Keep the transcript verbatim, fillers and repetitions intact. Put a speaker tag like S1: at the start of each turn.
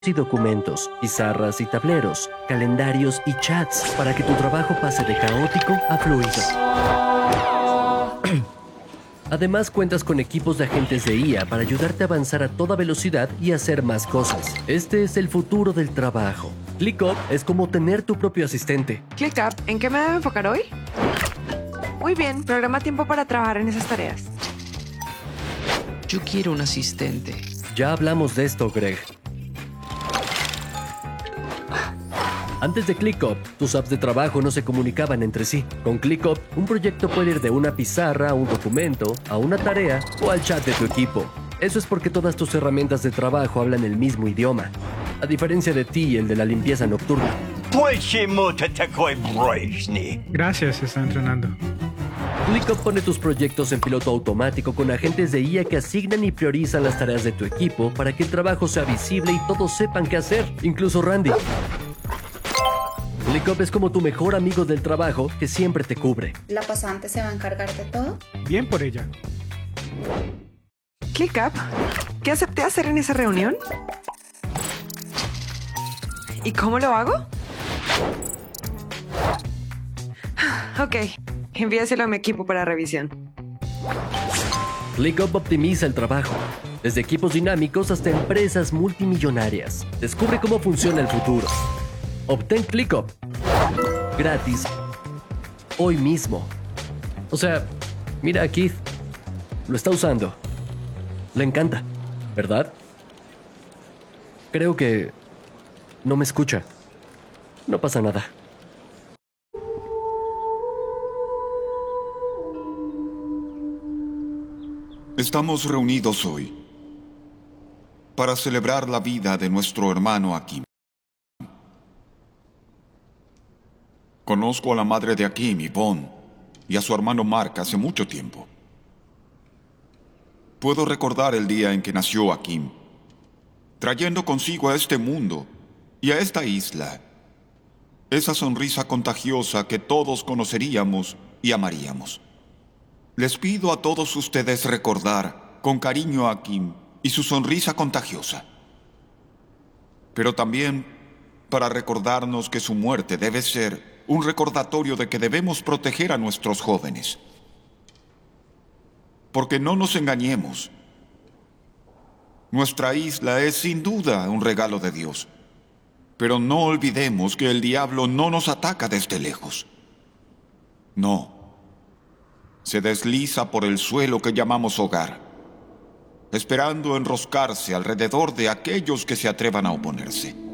S1: y documentos, pizarras y tableros, calendarios y chats para que tu trabajo pase de caótico a fluido. Además, cuentas con equipos de agentes de I A para ayudarte a avanzar a toda velocidad y hacer más cosas. Este es el futuro del trabajo. ClickUp es como tener tu propio asistente.
S2: ClickUp, ¿en qué me debo enfocar hoy? Muy bien, programa tiempo para trabajar en esas tareas.
S3: Yo quiero un asistente.
S1: Ya hablamos de esto, Greg. Antes de ClickUp, tus apps de trabajo no se comunicaban entre sí. Con ClickUp, un proyecto puede ir de una pizarra a un documento, a una tarea o al chat de tu equipo. Eso es porque todas tus herramientas de trabajo hablan el mismo idioma. A diferencia de ti y el de la limpieza nocturna.
S4: Gracias, se está entrenando.
S1: ClickUp pone tus proyectos en piloto automático con agentes de I A que asignan y priorizan las tareas de tu equipo para que el trabajo sea visible y todos sepan qué hacer, incluso Randy. ClickUp es como tu mejor amigo del trabajo que siempre te cubre.
S5: ¿La pasante se va a encargar de todo?
S4: Bien por ella.
S2: ClickUp, ¿qué acepté hacer en esa reunión? ¿Y cómo lo hago? Ok, envíaselo a mi equipo para revisión.
S1: ClickUp optimiza el trabajo, desde equipos dinámicos hasta empresas multimillonarias. Descubre cómo funciona el futuro. Obtén ClickUp gratis hoy mismo. O sea, mira a Keith. Lo está usando. Le encanta, ¿verdad? Creo que no me escucha. No pasa nada.
S6: Estamos reunidos hoy para celebrar la vida de nuestro hermano Akim. Conozco a la madre de Akim, Yvonne, y a su hermano Mark hace mucho tiempo. Puedo recordar el día en que nació Akim, trayendo consigo a este mundo y a esta isla esa sonrisa contagiosa que todos conoceríamos y amaríamos. Les pido a todos ustedes recordar con cariño a Akim y su sonrisa contagiosa, pero también para recordarnos que su muerte debe ser un recordatorio de que debemos proteger a nuestros jóvenes. Porque no nos engañemos, nuestra isla es sin duda un regalo de Dios, pero no olvidemos que el diablo no nos ataca desde lejos. No, se desliza por el suelo que llamamos hogar, esperando enroscarse alrededor de aquellos que se atrevan a oponerse.